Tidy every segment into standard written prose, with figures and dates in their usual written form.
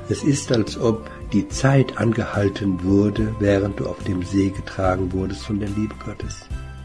Es ist, als ob die Zeit angehalten wurde, während du auf dem See getragen wurdest von der Liebe Gottes.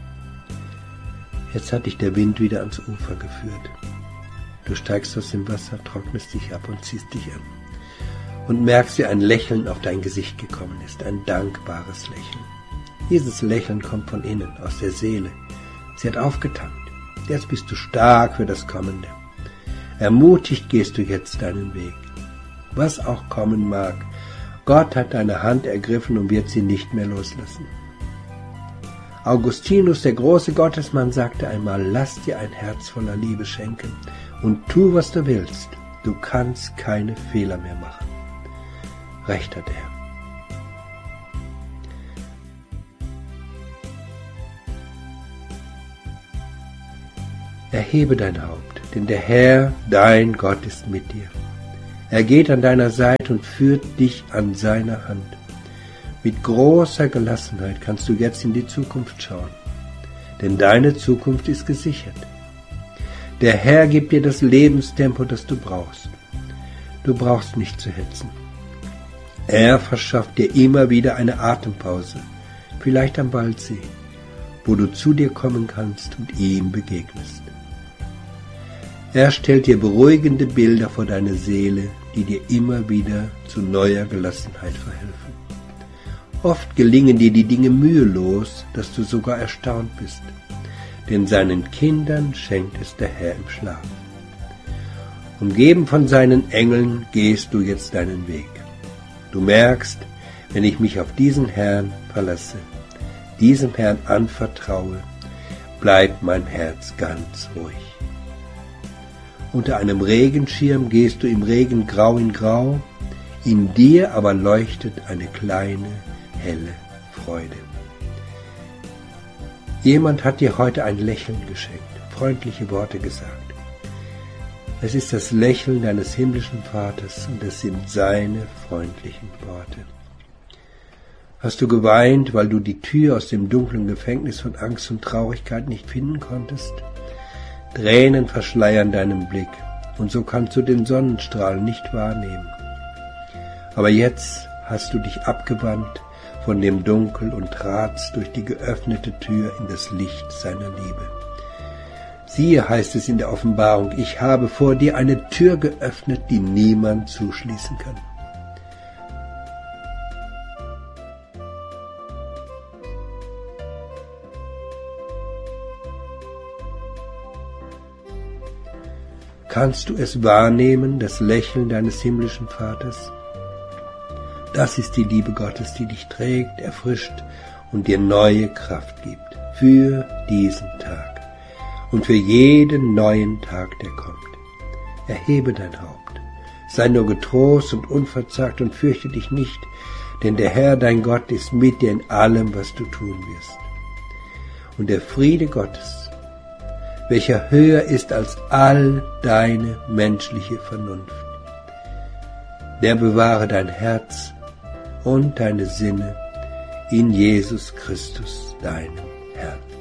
Jetzt hat dich der Wind wieder ans Ufer geführt. Du steigst aus dem Wasser, trocknest dich ab und ziehst dich an. Und merkst, wie ein Lächeln auf dein Gesicht gekommen ist, ein dankbares Lächeln. Dieses Lächeln kommt von innen, aus der Seele. Sie hat aufgetankt. Jetzt bist du stark für das Kommende. Ermutigt gehst du jetzt deinen Weg. Was auch kommen mag, Gott hat deine Hand ergriffen und wird sie nicht mehr loslassen. Augustinus, der große Gottesmann, sagte einmal, lass dir ein Herz voller Liebe schenken und tu, was du willst. Du kannst keine Fehler mehr machen. Recht hat er. Erhebe dein Haupt, denn der Herr, dein Gott, ist mit dir. Er geht an deiner Seite und führt dich an seiner Hand. Mit großer Gelassenheit kannst du jetzt in die Zukunft schauen, denn deine Zukunft ist gesichert. Der Herr gibt dir das Lebenstempo, das du brauchst. Du brauchst nicht zu hetzen. Er verschafft dir immer wieder eine Atempause, vielleicht am Waldsee, wo du zu dir kommen kannst und ihm begegnest. Er stellt dir beruhigende Bilder vor deine Seele, die dir immer wieder zu neuer Gelassenheit verhelfen. Oft gelingen dir die Dinge mühelos, dass du sogar erstaunt bist, denn seinen Kindern schenkt es der Herr im Schlaf. Umgeben von seinen Engeln gehst du jetzt deinen Weg. Du merkst, wenn ich mich auf diesen Herrn verlasse, diesem Herrn anvertraue, bleibt mein Herz ganz ruhig. Unter einem Regenschirm gehst du im Regen grau in grau, in dir aber leuchtet eine kleine, helle Freude. Jemand hat dir heute ein Lächeln geschenkt, freundliche Worte gesagt. Es ist das Lächeln deines himmlischen Vaters und es sind seine freundlichen Worte. Hast du geweint, weil du die Tür aus dem dunklen Gefängnis von Angst und Traurigkeit nicht finden konntest? Tränen verschleiern deinen Blick und so kannst du den Sonnenstrahl nicht wahrnehmen. Aber jetzt hast du dich abgewandt von dem Dunkel und tratst durch die geöffnete Tür in das Licht seiner Liebe. Siehe, heißt es in der Offenbarung, ich habe vor dir eine Tür geöffnet, die niemand zuschließen kann. Kannst du es wahrnehmen, das Lächeln deines himmlischen Vaters? Das ist die Liebe Gottes, die dich trägt, erfrischt und dir neue Kraft gibt für diesen Tag und für jeden neuen Tag, der kommt. Erhebe dein Haupt, sei nur getrost und unverzagt und fürchte dich nicht, denn der Herr, dein Gott, ist mit dir in allem, was du tun wirst. Und der Friede Gottes, welcher höher ist als all deine menschliche Vernunft, der bewahre dein Herz und deine Sinne in Jesus Christus, deinem Herrn.